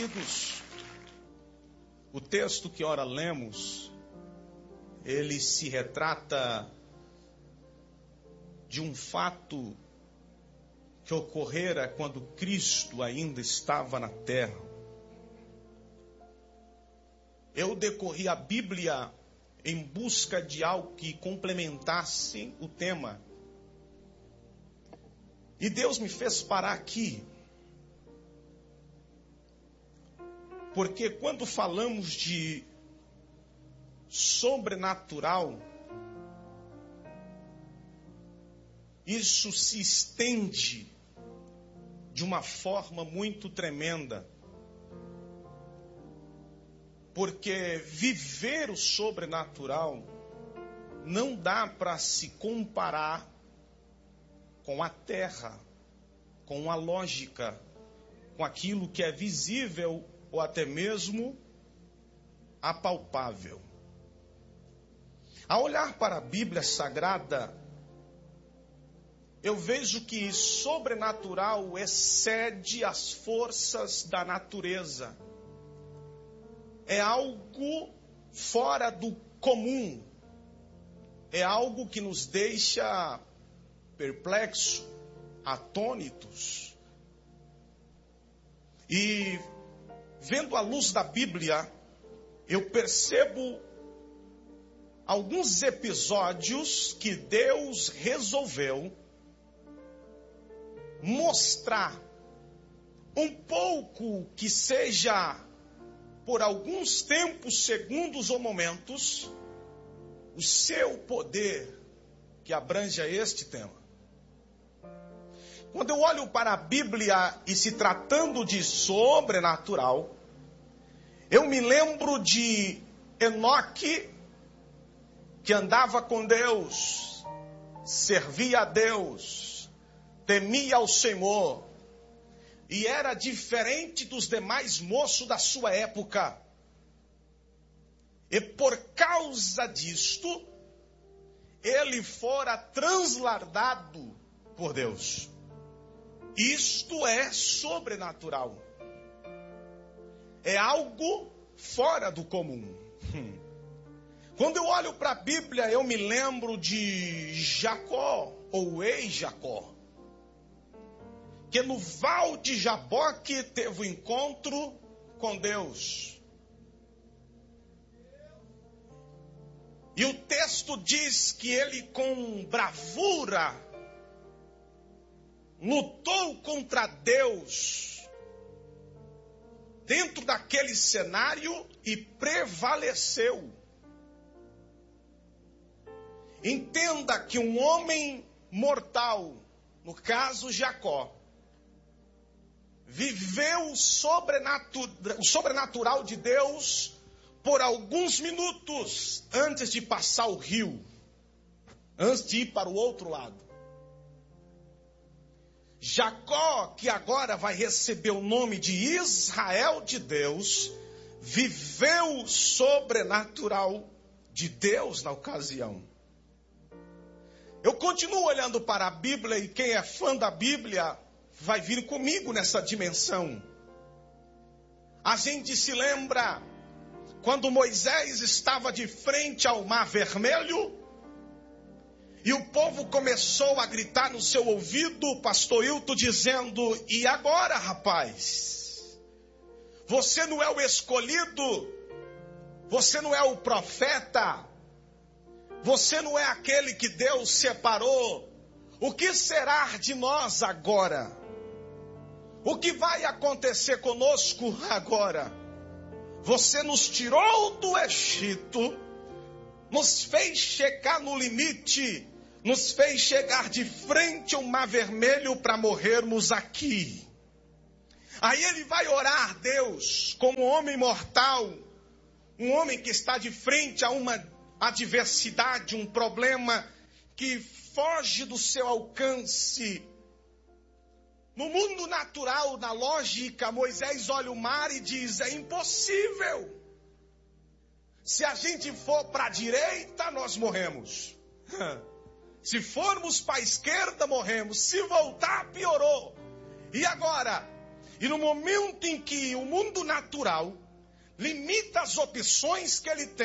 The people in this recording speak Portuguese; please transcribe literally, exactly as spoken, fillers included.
Queridos, o texto que ora lemos, ele se retrata de um fato que ocorrera quando Cristo ainda estava na terra. Eu decorri a Bíblia em busca de algo que complementasse o tema. E Deus me fez parar aqui. Porque quando falamos de sobrenatural, isso se estende de uma forma muito tremenda. Porque viver o sobrenatural não dá para se comparar com a terra, com a lógica, com aquilo que é visível ou até mesmo apalpável. Ao olhar para a Bíblia Sagrada, eu vejo que sobrenatural excede as forças da natureza. É algo fora do comum. É algo que nos deixa perplexos, atônitos. E vendo a luz da Bíblia, eu percebo alguns episódios que Deus resolveu mostrar um pouco, que seja por alguns tempos, segundos ou momentos, o seu poder que abrange este tema. Quando eu olho para a Bíblia e se tratando de sobrenatural, eu me lembro de Enoque, que andava com Deus, servia a Deus, temia ao Senhor, e era diferente dos demais moços da sua época. E por causa disto, ele fora transladado por Deus. Isto é sobrenatural. É algo fora do comum. Quando eu olho para a Bíblia, eu me lembro de Jacó, ou ex-Jacó, que no val de Jaboque teve um encontro com Deus. E o texto diz que ele, com bravura, lutou contra Deus dentro daquele cenário e prevaleceu. Entenda que um homem mortal, no caso Jacó, viveu o sobrenatural, o sobrenatural de Deus por alguns minutos antes de passar o rio, antes de ir para o outro lado. Jacó, que agora vai receber o nome de Israel de Deus, viveu o sobrenatural de Deus na ocasião. Eu continuo olhando para a Bíblia, e quem é fã da Bíblia vai vir comigo nessa dimensão. A gente se lembra quando Moisés estava de frente ao Mar Vermelho e o povo começou a gritar no seu ouvido, pastor Hilton, dizendo: e agora, rapaz? Você não é o escolhido, você não é o profeta, você não é aquele que Deus separou. O que será de nós agora? O que vai acontecer conosco agora? Você nos tirou do Egito, nos fez chegar no limite, nos fez chegar de frente ao Mar Vermelho para morrermos aqui. Aí ele vai orar a Deus como homem mortal, um homem que está de frente a uma adversidade, um problema que foge do seu alcance. No mundo natural, na lógica, Moisés olha o mar e diz: é impossível. Se a gente for para a direita, nós morremos. Se formos para a esquerda, morremos. Se voltar, piorou. E agora? E no momento em que o mundo natural limita as opções que ele tem,